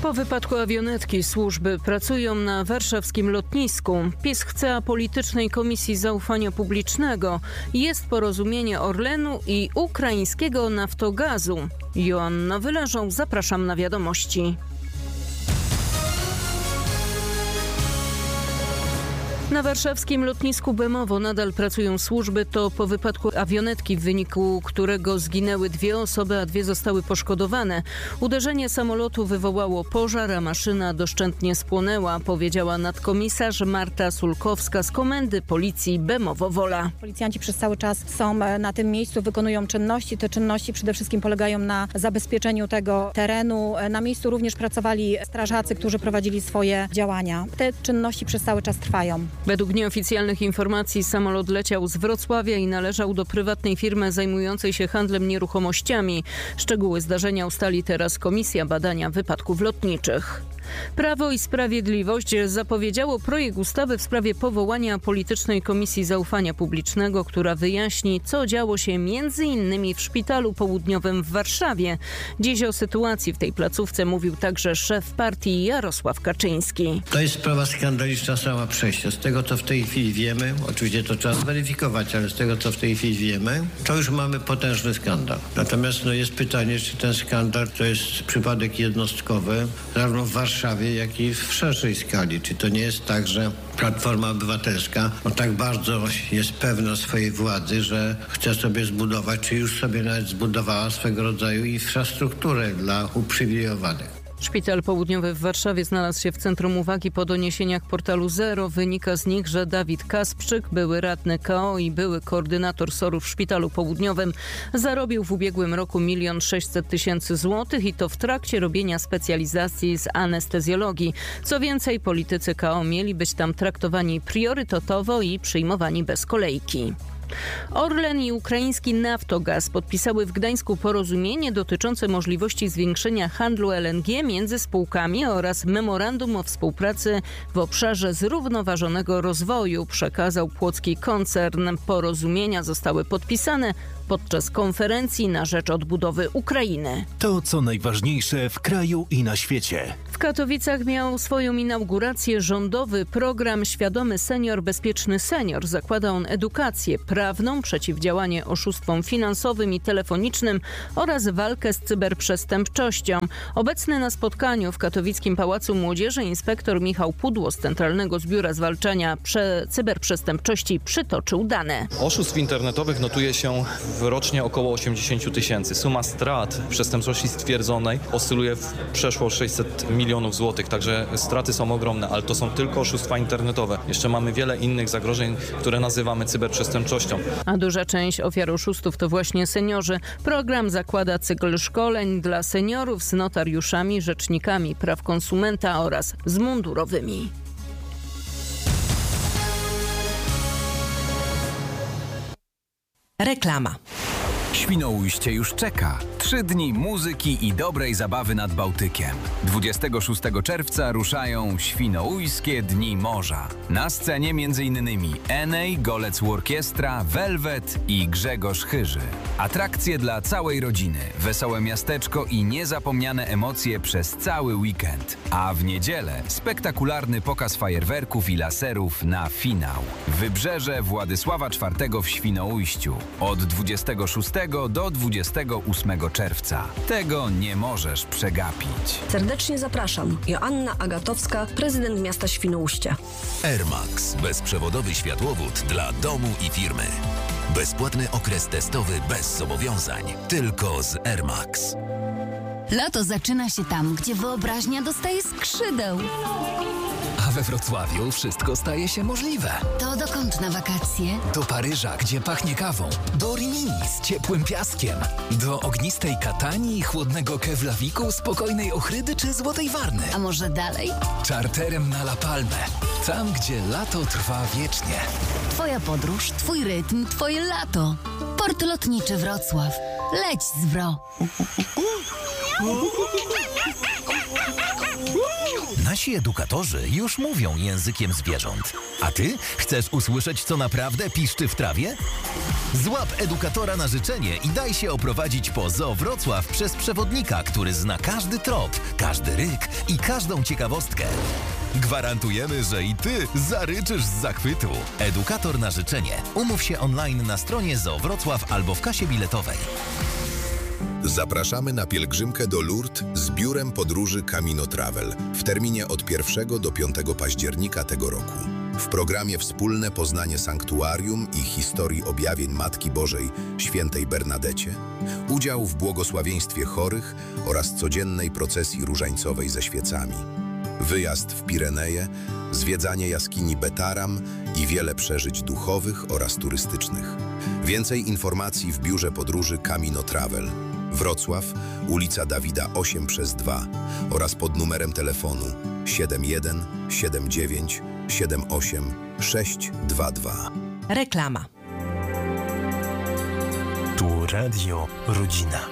Po wypadku awionetki służby pracują na warszawskim lotnisku. PiS chce apolitycznej Komisji Zaufania Publicznego. Jest porozumienie Orlenu i ukraińskiego Naftogazu. Joanna Wyleżą, zapraszam na wiadomości. Na warszawskim lotnisku Bemowo nadal pracują służby. To po wypadku awionetki, w wyniku którego zginęły 2 osoby, a 2 zostały poszkodowane. Uderzenie samolotu wywołało pożar, a maszyna doszczętnie spłonęła, powiedziała nadkomisarz Marta Sulkowska z Komendy Policji Bemowo-Wola. Policjanci przez cały czas są na tym miejscu, wykonują czynności. Te czynności przede wszystkim polegają na zabezpieczeniu tego terenu. Na miejscu również pracowali strażacy, którzy prowadzili swoje działania. Te czynności przez cały czas trwają. Według nieoficjalnych informacji samolot leciał z Wrocławia i należał do prywatnej firmy zajmującej się handlem nieruchomościami. Szczegóły zdarzenia ustali teraz Komisja Badania Wypadków Lotniczych. Prawo i Sprawiedliwość zapowiedziało projekt ustawy w sprawie powołania politycznej Komisji Zaufania Publicznego, która wyjaśni, co działo się m.in. w Szpitalu Południowym w Warszawie. Dziś o sytuacji w tej placówce mówił także szef partii Jarosław Kaczyński. To jest sprawa skandaliczna sama przejścia. Z tego, co w tej chwili wiemy, oczywiście to trzeba zweryfikować, ale z tego, co w tej chwili wiemy, to już mamy potężny skandal. Natomiast jest pytanie, czy ten skandal to jest przypadek jednostkowy, zarówno w Warszawie, jak i w szerszej skali. Czy to nie jest tak, że Platforma Obywatelska tak bardzo jest pewna swojej władzy, że chce sobie zbudować, czy już sobie nawet zbudowała swego rodzaju infrastrukturę dla uprzywilejowanych. Szpital Południowy w Warszawie znalazł się w centrum uwagi po doniesieniach portalu Zero. Wynika z nich, że Dawid Kasprzyk, były radny KO i były koordynator SOR-u w Szpitalu Południowym, zarobił w ubiegłym roku 1 600 000 złotych i to w trakcie robienia specjalizacji z anestezjologii. Co więcej, politycy KO mieli być tam traktowani priorytetowo i przyjmowani bez kolejki. Orlen i ukraiński Naftogaz podpisały w Gdańsku porozumienie dotyczące możliwości zwiększenia handlu LNG między spółkami oraz memorandum o współpracy w obszarze zrównoważonego rozwoju, przekazał płocki koncern. Porozumienia zostały podpisane podczas konferencji na rzecz odbudowy Ukrainy. To, co najważniejsze w kraju i na świecie. W Katowicach miał swoją inaugurację rządowy program Świadomy Senior, Bezpieczny Senior. Zakłada on edukację prawną, przeciwdziałanie oszustwom finansowym i telefonicznym oraz walkę z cyberprzestępczością. Obecny na spotkaniu w katowickim Pałacu Młodzieży inspektor Michał Pudło z Centralnego Biura Zwalczania Cyberprzestępczości przytoczył dane. Oszustw internetowych notuje się rocznie około 80 000. Suma strat przestępczości stwierdzonej oscyluje w przeszło 600 milionów złotych, także straty są ogromne, ale to są tylko oszustwa internetowe. Jeszcze mamy wiele innych zagrożeń, które nazywamy cyberprzestępczością. A duża część ofiar oszustów to właśnie seniorzy. Program zakłada cykl szkoleń dla seniorów z notariuszami, rzecznikami praw konsumenta oraz z mundurowymi. Reklama. Świnoujście już czeka. 3 dni muzyki i dobrej zabawy nad Bałtykiem. 26 czerwca ruszają Świnoujskie Dni Morza. Na scenie m.in. Enej, Golec Orkiestra, Velvet i Grzegorz Chyży. Atrakcje dla całej rodziny, wesołe miasteczko i niezapomniane emocje przez cały weekend. A w niedzielę spektakularny pokaz fajerwerków i laserów na finał. Wybrzeże Władysława IV w Świnoujściu. Od 26 do 28 czerwca. Tego nie możesz przegapić. Serdecznie zapraszam. Joanna Agatowska, prezydent miasta Świnoujście. Airmax. Bezprzewodowy światłowód dla domu i firmy. Bezpłatny okres testowy bez zobowiązań. Tylko z Airmax. Lato zaczyna się tam, gdzie wyobraźnia dostaje skrzydeł. A we Wrocławiu wszystko staje się możliwe. To dokąd na wakacje? Do Paryża, gdzie pachnie kawą. Do Rimini z ciepłym piaskiem. Do ognistej Katanii, chłodnego Keflaviku, spokojnej Ochrydy czy Złotej Warny. A może dalej? Czarterem na La Palmę. Tam, gdzie lato trwa wiecznie. Twoja podróż, twój rytm, twoje lato. Port Lotniczy Wrocław. Leć z Wro. Nasi edukatorzy już mówią językiem zwierząt. A ty chcesz usłyszeć, co naprawdę piszczy w trawie? Złap edukatora na życzenie i daj się oprowadzić po Zoo Wrocław przez przewodnika, który zna każdy trop, każdy ryk i każdą ciekawostkę. Gwarantujemy, że i ty zaryczysz z zachwytu. Edukator na życzenie. Umów się online na stronie Zoo Wrocław albo w kasie biletowej. Zapraszamy na pielgrzymkę do Lourdes z biurem podróży Camino Travel w terminie od 1 do 5 października tego roku. W programie wspólne poznanie sanktuarium i historii objawień Matki Bożej Świętej Bernadecie, udział w błogosławieństwie chorych oraz codziennej procesji różańcowej ze świecami, wyjazd w Pireneje, zwiedzanie jaskini Betaram i wiele przeżyć duchowych oraz turystycznych. Więcej informacji w biurze podróży Camino Travel. Wrocław, ulica Dawida 8/2 oraz pod numerem telefonu 71 79 78 622. Reklama. Tu Radio Rodzina.